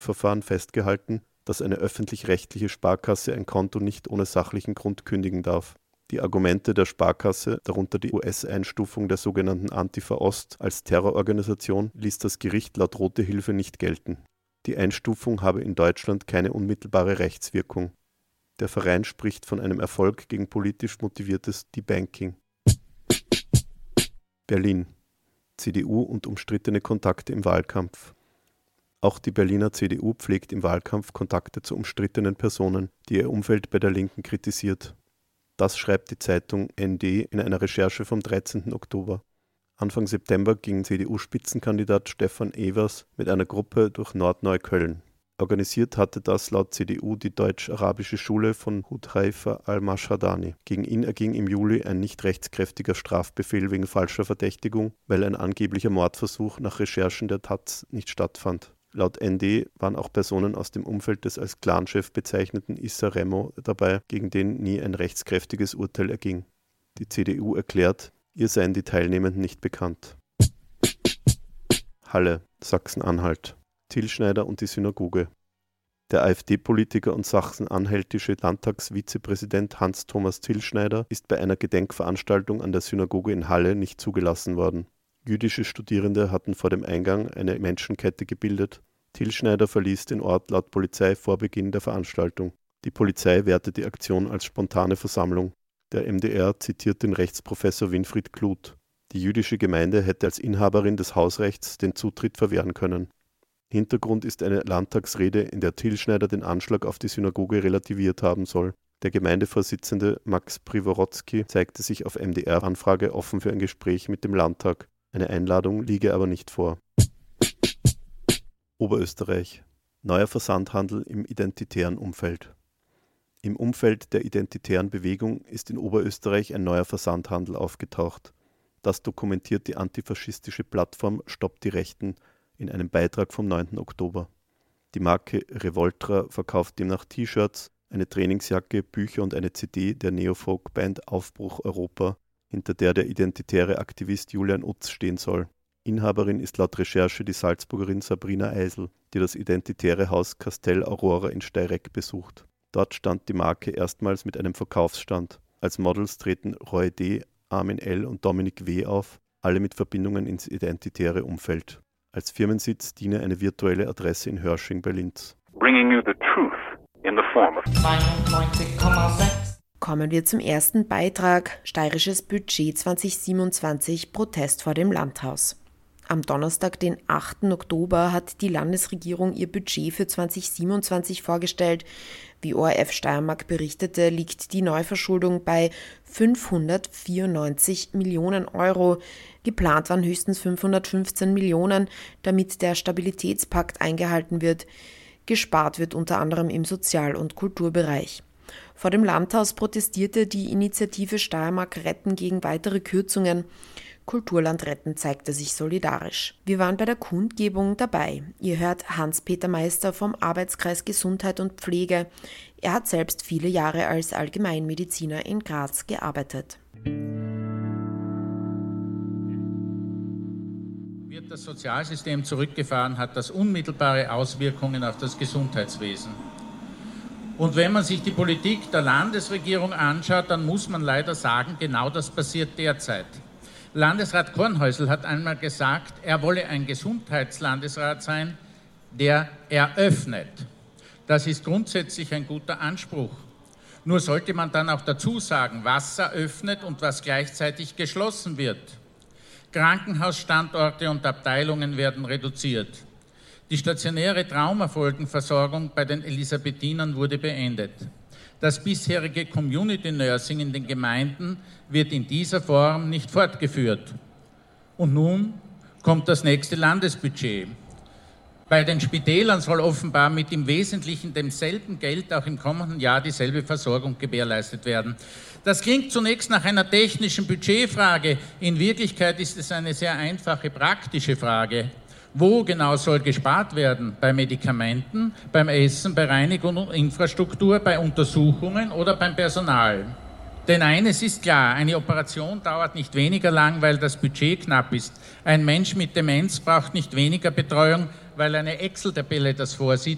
Verfahren festgehalten, dass eine öffentlich-rechtliche Sparkasse ein Konto nicht ohne sachlichen Grund kündigen darf. Die Argumente der Sparkasse, darunter die US-Einstufung der sogenannten Antifa Ost als Terrororganisation, ließ das Gericht laut Rote Hilfe nicht gelten. Die Einstufung habe in Deutschland keine unmittelbare Rechtswirkung. Der Verein spricht von einem Erfolg gegen politisch motiviertes Debanking. Berlin. CDU und umstrittene Kontakte im Wahlkampf. Auch die Berliner CDU pflegt im Wahlkampf Kontakte zu umstrittenen Personen, die ihr Umfeld bei der Linken kritisiert. Das schreibt die Zeitung ND in einer Recherche vom 13. Oktober. Anfang September ging CDU-Spitzenkandidat Stefan Evers mit einer Gruppe durch Nordneukölln. Organisiert hatte das laut CDU die deutsch-arabische Schule von Hudhaifa al-Mashhadani. Gegen ihn erging im Juli ein nicht rechtskräftiger Strafbefehl wegen falscher Verdächtigung, weil ein angeblicher Mordversuch nach Recherchen der taz nicht stattfand. Laut ND waren auch Personen aus dem Umfeld des als Clanchef bezeichneten Issa Remo dabei, gegen den nie ein rechtskräftiges Urteil erging. Die CDU erklärt, ihr seien die Teilnehmenden nicht bekannt. Halle, Sachsen-Anhalt. Till Schneider und die Synagoge. Der AfD-Politiker und sachsen-anhältische Landtagsvizepräsident Hans-Thomas Till Schneider ist bei einer Gedenkveranstaltung an der Synagoge in Halle nicht zugelassen worden. Jüdische Studierende hatten vor dem Eingang eine Menschenkette gebildet. Till Schneider verließ den Ort laut Polizei vor Beginn der Veranstaltung. Die Polizei wertet die Aktion als spontane Versammlung. Der MDR zitiert den Rechtsprofessor Winfried Kluth. Die jüdische Gemeinde hätte als Inhaberin des Hausrechts den Zutritt verwehren können. Hintergrund ist eine Landtagsrede, in der Till Schneider den Anschlag auf die Synagoge relativiert haben soll. Der Gemeindevorsitzende Max Privorotsky zeigte sich auf MDR-Anfrage offen für ein Gespräch mit dem Landtag. Eine Einladung liege aber nicht vor. Oberösterreich. Neuer Versandhandel im identitären Umfeld. Im Umfeld der identitären Bewegung ist in Oberösterreich ein neuer Versandhandel aufgetaucht. Das dokumentiert die antifaschistische Plattform Stoppt die Rechten in einem Beitrag vom 9. Oktober. Die Marke Revoltra verkauft demnach T-Shirts, eine Trainingsjacke, Bücher und eine CD der Neofolk-Band Aufbruch Europa, hinter der der identitäre Aktivist Julian Utz stehen soll. Inhaberin ist laut Recherche die Salzburgerin Sabrina Eisel, die das identitäre Haus Castell Aurora in Steyregg besucht. Dort stand die Marke erstmals mit einem Verkaufsstand. Als Models treten Roy D., Armin L. und Dominik W. auf, alle mit Verbindungen ins identitäre Umfeld. Als Firmensitz diene eine virtuelle Adresse in Hörsching bei Linz. Bringing you the truth in the form of 92,6. Kommen wir zum ersten Beitrag, steirisches Budget 2027, Protest vor dem Landhaus. Am Donnerstag, den 8. Oktober, hat die Landesregierung ihr Budget für 2027 vorgestellt. Wie ORF Steiermark berichtete, liegt die Neuverschuldung bei 594 Millionen Euro. Geplant waren höchstens 515 Millionen, damit der Stabilitätspakt eingehalten wird. Gespart wird unter anderem im Sozial- und Kulturbereich. Vor dem Landhaus protestierte die Initiative Steiermark Retten gegen weitere Kürzungen. Kulturland Retten zeigte sich solidarisch. Wir waren bei der Kundgebung dabei. Ihr hört Hans-Peter Meister vom Arbeitskreis Gesundheit und Pflege. Er hat selbst viele Jahre als Allgemeinmediziner in Graz gearbeitet. Wird das Sozialsystem zurückgefahren, hat das unmittelbare Auswirkungen auf das Gesundheitswesen. Und wenn man sich die Politik der Landesregierung anschaut, dann muss man leider sagen, genau das passiert derzeit. Landesrat Kornhäusl hat einmal gesagt, er wolle ein Gesundheitslandesrat sein, der eröffnet. Das ist grundsätzlich ein guter Anspruch. Nur sollte man dann auch dazu sagen, was eröffnet und was gleichzeitig geschlossen wird. Krankenhausstandorte und Abteilungen werden reduziert. Die stationäre Traumafolgenversorgung bei den Elisabethinern wurde beendet. Das bisherige Community Nursing in den Gemeinden wird in dieser Form nicht fortgeführt. Und nun kommt das nächste Landesbudget. Bei den Spitälern soll offenbar mit im Wesentlichen demselben Geld auch im kommenden Jahr dieselbe Versorgung gewährleistet werden. Das klingt zunächst nach einer technischen Budgetfrage. In Wirklichkeit ist es eine sehr einfache, praktische Frage. Wo genau soll gespart werden? Bei Medikamenten, beim Essen, bei Reinigung und Infrastruktur, bei Untersuchungen oder beim Personal? Denn eines ist klar, eine Operation dauert nicht weniger lang, weil das Budget knapp ist. Ein Mensch mit Demenz braucht nicht weniger Betreuung, weil eine Excel-Tabelle das vorsieht.